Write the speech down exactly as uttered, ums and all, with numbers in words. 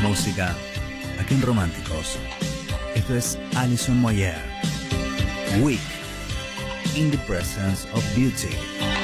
música aquí en Románticos. Esto es Alison Moyer, Weak in the Presence of Beauty.